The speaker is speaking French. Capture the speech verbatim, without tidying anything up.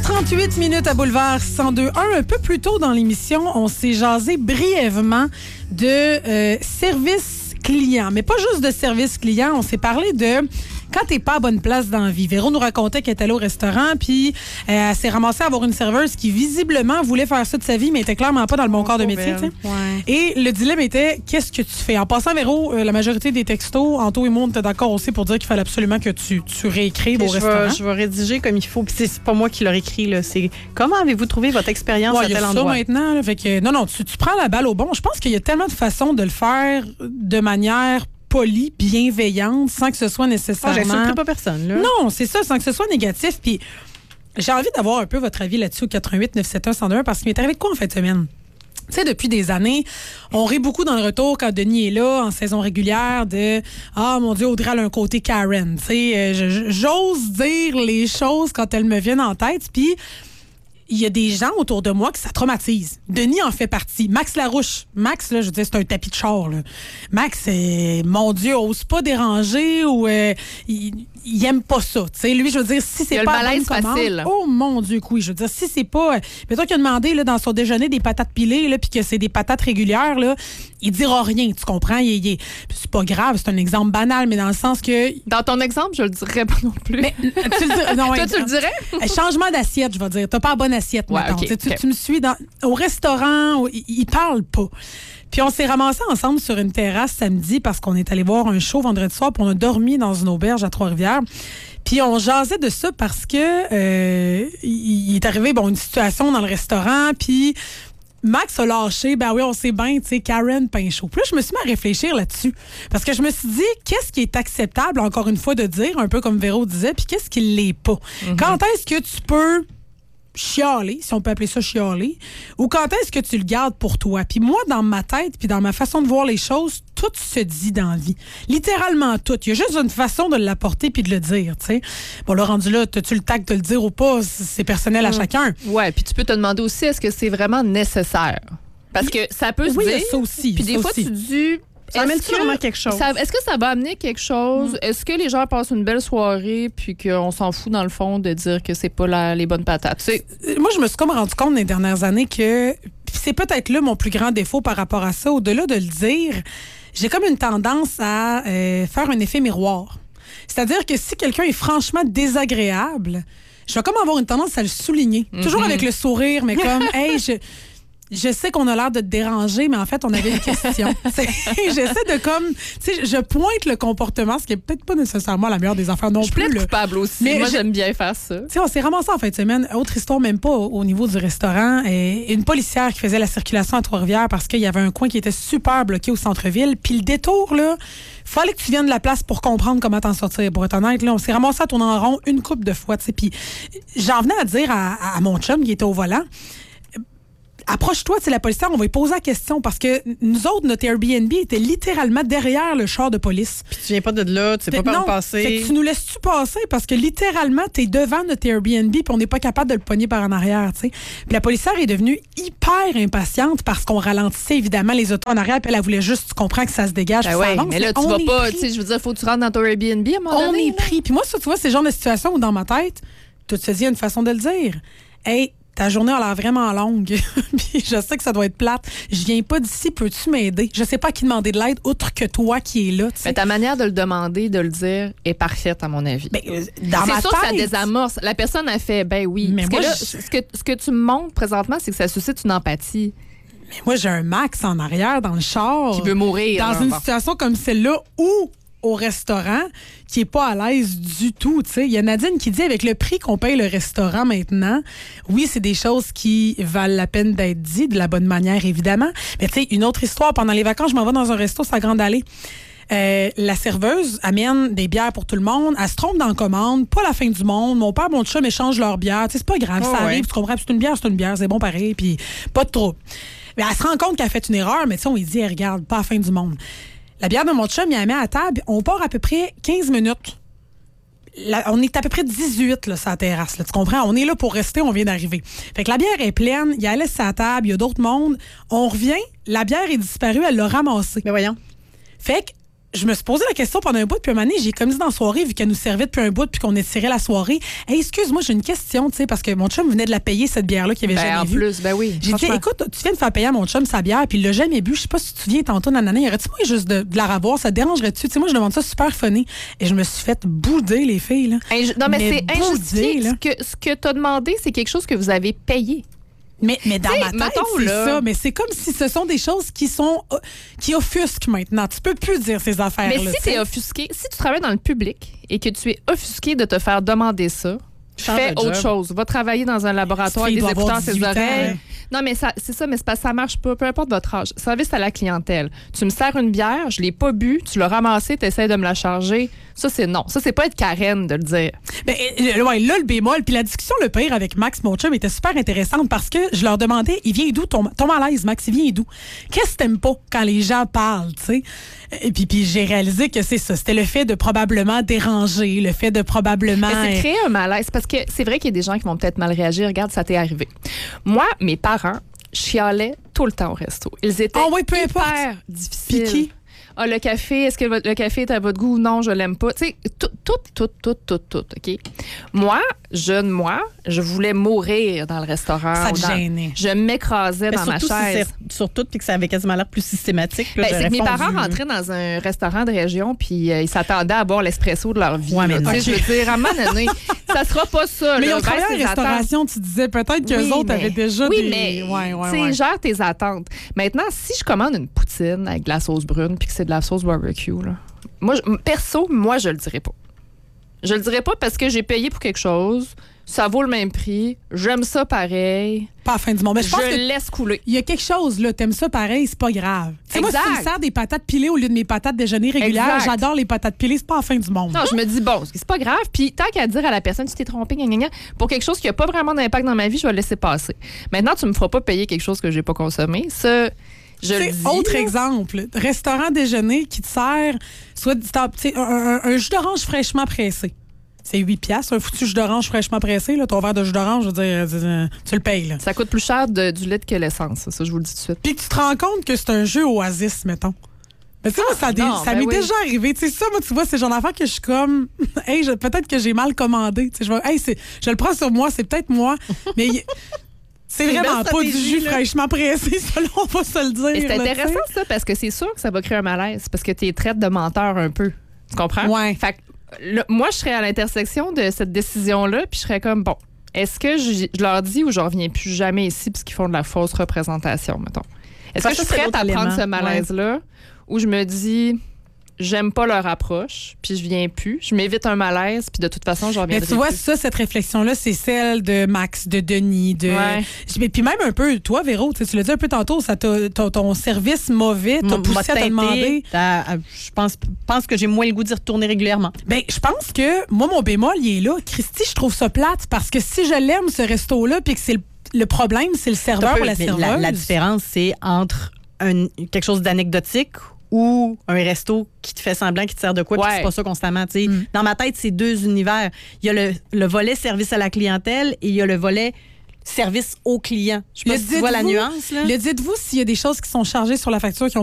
trente-huit minutes à Boulevard cent deux un. Un peu plus tôt dans l'émission, on s'est jasé brièvement de euh, service client. Mais pas juste de service client, on s'est parlé de quand t'es pas à bonne place dans la vie. Véro nous racontait qu'elle était allée au restaurant, puis euh, elle s'est ramassée à avoir une serveuse qui visiblement voulait faire ça de sa vie, mais était clairement pas dans le bon oh, corps de métier. Ouais. Et le dilemme était, qu'est-ce que tu fais? En passant, Véro, euh, la majorité des textos, Anto et moi, on était d'accord aussi pour dire qu'il fallait absolument que tu, tu réécrives au je restaurant. Vais, je vais rédiger comme il faut. Puis c'est, c'est pas moi qui l'ai écrit. Là. C'est comment avez-vous trouvé votre expérience ouais, à tel ça endroit? Maintenant, là, fait que, non, non, tu, tu prends la balle au bon. Je pense qu'il y a tellement de façons de le faire de manière polie, bienveillante, sans que ce soit nécessairement... Ah, j'insulterai pas personne, là. Non, c'est ça, sans que ce soit négatif. Puis j'ai envie d'avoir un peu votre avis là-dessus au quatre-vingt-huit neuf sept un un zéro un parce qu'il m'est arrivé de quoi en fin de semaine? Tu sais, depuis des années, on rit beaucoup dans le retour quand Denis est là, en saison régulière, de « Ah, mon Dieu, Audrey a un côté Karen. » Tu sais, euh, j'ose dire les choses quand elles me viennent en tête. Puis il y a des gens autour de moi qui ça traumatise. Denis en fait partie. Max Larouche. Max, là, je veux dire, c'est un tapis de char. Là. Max, euh, mon Dieu, ose pas déranger ou euh, il, il aime pas ça. T'sais, lui, je veux dire, si c'est il pas le malaise facile. Oh mon Dieu, oui. Je veux dire, si c'est pas... Euh, mettons qu'il a demandé là, dans son déjeuner des patates pilées puis que c'est des patates régulières, là, il dira rien, tu comprends? Il, il, c'est pas grave, c'est un exemple banal, mais dans le sens que... Dans ton exemple, je le dirais pas non plus. Mais, tu le dirais, non, Toi, ouais, tu le dirais? Changement d'assiette, je vais dire. T'as pas la bonne assiette, ouais, mettons. Okay, tu, okay. tu me suis dans, au restaurant, il, il parle pas. Puis on s'est ramassés ensemble sur une terrasse samedi parce qu'on est allé voir un show vendredi soir, puis on a dormi dans une auberge à Trois-Rivières. Puis on jasait de ça parce que euh, il est arrivé bon une situation dans le restaurant, puis Max a lâché, ben oui, on sait bien, tu sais, Karen pain chaud. Puis là, je me suis mis à réfléchir là-dessus. Parce que je me suis dit, qu'est-ce qui est acceptable, encore une fois, de dire, un peu comme Véro disait, puis qu'est-ce qui l'est pas? Mm-hmm. Quand est-ce que tu peux chialer, si on peut appeler ça chialer, ou quand est-ce que tu le gardes pour toi? Puis moi, dans ma tête, puis dans ma façon de voir les choses, tout se dit dans la vie. Littéralement tout. Il y a juste une façon de l'apporter puis de le dire, tu sais. Bon, là, rendu là, as-tu le tact de le dire ou pas? C'est personnel à mmh. chacun. Ouais, puis tu peux te demander aussi, est-ce que c'est vraiment nécessaire? Parce que ça peut se oui, dire... ça aussi. Puis des ça fois, aussi. tu dis... Ça amène vraiment quelque chose. Ça, est-ce que ça va amener quelque chose? Mm. Est-ce que les gens passent une belle soirée puis qu'on s'en fout, dans le fond, de dire que c'est pas la, les bonnes patates? C'est... Moi, je me suis comme rendu compte dans les dernières années que c'est peut-être là mon plus grand défaut par rapport à ça. Au-delà de le dire, j'ai comme une tendance à euh, faire un effet miroir. C'est-à-dire que si quelqu'un est franchement désagréable, je vais comme avoir une tendance à le souligner. Mm-hmm. Toujours avec le sourire, mais comme, hey, je... Je sais qu'on a l'air de te déranger, mais en fait, on avait une question. J'essaie de comme... Tu sais, je pointe le comportement, ce qui est peut-être pas nécessairement la meilleure des affaires non je plus. Je suis là. coupable aussi. Mais moi, j'aime bien faire ça. Tu sais, on s'est ramassé en fin de semaine. Autre histoire, même pas au, au niveau du restaurant. Et une policière qui faisait la circulation à Trois-Rivières parce qu'il y avait un coin qui était super bloqué au centre-ville. Puis le détour, là, fallait que tu viennes de la place pour comprendre comment t'en sortir. Pour être honnête, là, on s'est ramassé à tourner en rond une couple de fois. Tu sais, puis j'en venais à dire à, à mon chum qui était au volant, approche-toi, c'est la policière, on va lui poser la question parce que nous autres, notre Airbnb était littéralement derrière le char de police. Puis tu viens pas de là, tu sais pas par où passer. Fait que tu nous laisses-tu passer parce que littéralement, t'es devant notre Airbnb puis on n'est pas capable de le pogner par en arrière, tu sais. Puis la policière est devenue hyper impatiente parce qu'on ralentissait évidemment les autos en arrière puis elle, elle voulait juste, tu comprends que ça se dégage. Ben ouais, ça avance, mais là, tu vas pas, tu sais, je veux dire, faut que tu rentres dans ton Airbnb à un moment on donné. On est pris. Puis moi, ça, tu vois, c'est le genre de situation où dans ma tête, tout se dit, il y a une façon de le dire. Hey, ta journée a l'air vraiment longue. Puis je sais que ça doit être plate. Je viens pas d'ici, peux-tu m'aider? Je sais pas à qui demander de l'aide, outre que toi qui es là. T'sais. Mais ta manière de le demander, de le dire, est parfaite, à mon avis. Ben, euh, dans c'est ma sûr tête, que ça désamorce. La personne a fait, ben oui. Mais Parce moi, que là, je... ce, que, ce que tu me montres présentement, c'est que ça suscite une empathie. Mais moi, j'ai un Max en arrière dans le char. Qui veut mourir. Dans là, une bon. situation comme celle-là où au restaurant, qui est pas à l'aise du tout. Il y a Nadine qui dit, avec le prix qu'on paye le restaurant maintenant, oui, c'est des choses qui valent la peine d'être dites de la bonne manière, évidemment. Mais tu sais, une autre histoire, pendant les vacances, je m'en vais dans un resto, c'est à Grande Allée. Euh, la serveuse amène des bières pour tout le monde. Elle se trompe dans la commande. Pas la fin du monde. Mon père, mon chum échangent leurs bières. T'sais, c'est pas grave, oh, ça arrive. Ouais. Tu comprends? C'est une bière, c'est une bière. C'est bon pareil. Puis pas de trouble. Mais elle se rend compte qu'elle a fait une erreur. Mais tu sais, on lui dit, hey, regarde, pas la fin du monde. La bière de mon chum, il la met à table. On part à peu près quinze minutes. La, on est à peu près dix-huit là, sur la terrasse. Là, tu comprends? On est là pour rester, on vient d'arriver. Fait que la bière est pleine. Il y a laisse à la table. Il y a d'autres mondes. On revient. La bière est disparue. Elle l'a ramassée. Mais voyons. Fait que je me suis posé la question pendant un bout, puis un moment donné, j'ai comme dit dans la soirée, vu qu'elle nous servait depuis un bout, puis qu'on étirait la soirée. Hey, excuse-moi, j'ai une question, tu sais, parce que mon chum venait de la payer, cette bière-là, qu'il avait ben, jamais en vue. plus, ben oui. J'ai dit, écoute, tu viens de faire payer à mon chum sa bière, puis il l'a jamais bu. Je sais pas si tu te souviens, tantôt, nanana, il aurait-tu moyen juste de, de la revoir? Ça te dérangerait-tu? Tu sais, moi, je demande ça super funny. Et je me suis fait bouder, les filles, là. Inju- non, mais, mais c'est injustifié. Là. Ce que, ce que tu as demandé, c'est quelque chose que vous avez payé. Mais, mais dans t'sais, ma tête, mettons, c'est là, ça. Mais c'est comme si ce sont des choses qui sont euh, qui offusquent maintenant. Tu peux plus dire ces affaires-là. Mais si tu es offusqué, si tu travailles dans le public et que tu es offusqué de te faire demander ça, Change fais de autre job. chose. Va travailler dans un laboratoire avec des écouteurs à ses oreilles. Ans, hein. Non, mais ça, c'est ça, mais c'est parce que ça marche pas, peu importe votre âge. Service à la clientèle. Tu me sers une bière, je l'ai pas bu, tu l'as ramassée, tu essaies de me la charger. Ça, c'est non. Ça, c'est pas être Karen de le dire. Ben, ouais, là, le bémol. Puis la discussion, le pire, avec Max, mon chum, était super intéressante parce que je leur demandais, il vient d'où ton, ton malaise, Max? Il vient d'où? Qu'est-ce que t'aimes pas quand les gens parlent, tu sais? Et puis, puis j'ai réalisé que c'est ça. C'était le fait de probablement déranger, le fait de probablement... Mais c'est créer un malaise. Parce que c'est vrai qu'il y a des gens qui vont peut-être mal réagir. Regarde, ça t'est arrivé. Moi, mes parents chialaient tout le temps au resto. Ils étaient oh oui, peu hyper importe. difficiles. Piqué. Ah, le café, est-ce que le, le café est à votre goût? Non, je l'aime pas. Tu sais, tout, tout, tout, tout, tout, tout, OK? Moi, jeune moi, je voulais mourir dans le restaurant. Ça te dans, gênait. Je m'écrasais Mais dans ma surtout chaise. Si c'est, surtout, puis que ça avait quasiment l'air plus systématique. Là, Ben, c'est que mes fondu, parents là. rentraient dans un restaurant de région puis euh, ils s'attendaient à boire l'espresso de leur vie. Ouais, mais là. non. Tu sais, je veux dire, à un moment donné, ça sera pas ça. Mais là. ils ont travaillé Baisse en tes attentes. restauration, tu disais. Peut-être qu'eux Oui, autres mais- avaient déjà oui, des... mais ouais, ouais, tu sais, ouais. gère tes attentes. Maintenant, si je commande une poutine avec de la sauce brune puis que c'est de la sauce barbecue, là, moi, je- perso, moi, je le dirais pas. Je le dirais pas parce que j'ai payé pour quelque chose, ça vaut le même prix, j'aime ça pareil, Pas à la fin du monde. Mais je, je pense que laisse couler. il y a quelque chose, là, t'aimes ça pareil, c'est pas grave. Tu sais, moi, si tu me Exact. sers des patates pilées au lieu de mes patates déjeuner régulières, Exact. j'adore les patates pilées, c'est pas à la fin du monde. Non, je me dis, bon, c'est pas grave. Puis tant qu'à dire à la personne, tu t'es trompé, gna, gna, gna, pour quelque chose qui n'a pas vraiment d'impact dans ma vie, je vais le laisser passer. Maintenant, tu me feras pas payer quelque chose que j'ai pas consommé. Ça, je le Tu sais, dis. autre là. exemple, restaurant déjeuner qui te sert soit tu sais, un, un, un jus d'orange fraîchement pressé. C'est huit piastres, un foutu jus d'orange fraîchement pressé. Là, ton verre de jus d'orange, je veux dire, euh, tu le payes. Là. Ça coûte plus cher de- du litre que l'essence. Ça, ça, je vous le dis tout de suite. Puis que tu te rends compte que c'est un jeu Oasis, mettons. Mais tu sais, moi, ça, a dé- non, ça ben m'est oui. déjà arrivé. Tu sais, ça, moi, tu vois, c'est le genre d'affaire que je suis comme, hey, je- peut-être que j'ai mal commandé. Tu sais, je vais, hey, c'est- je le prends sur moi, c'est peut-être moi. Mais y- c'est une vraiment belle pas du stratégie, jus là. fraîchement pressé, ça, là, on va se le dire. Et c'est là, intéressant, tu sais. ça, parce que c'est sûr que ça va créer un malaise, parce que tu es traite de menteur un peu. Tu comprends? Ouais. Fait que, là, moi, je serais à l'intersection de cette décision-là, puis je serais comme, bon, est-ce que je, je leur dis ou je reviens plus jamais ici parce qu'ils font de la fausse représentation, mettons? Est-ce Ça, que je ça, suis c'est prête à l'autre prendre ce élément, malaise-là ou je me dis, j'aime pas leur approche, puis je viens plus, je m'évite un malaise, puis de toute façon, je Mais reviendrai tu vois, plus. ça, cette réflexion-là, c'est celle de Max, de Denis, de. Ouais. Mais puis même un peu, toi, Véro, tu sais, tu l'as dit un peu tantôt, ça t'a- ton, ton service mauvais t'a M'a poussé à te teinté, demander. t'as- Je pense, pense que j'ai moins le goût d'y retourner régulièrement. Ben, je pense que moi, mon bémol, il est là. Christy, je trouve ça plate parce que si je l'aime, ce resto-là, puis que c'est le, le problème, c'est le serveur ou la Mais serveuse. la, la différence, c'est entre un- quelque chose d'anecdotique ou un resto qui te fait semblant qu'il te sert de quoi, puis Ouais. c'est pas ça constamment. tu sais. Mm. Dans ma tête, c'est deux univers. Il y a le, le volet service à la clientèle et il y a le volet service au client. Je sais pas Le si tu vois la dites-vous- nuance. Là. Le dites-vous s'il y a des choses qui sont chargées sur la facture qui ont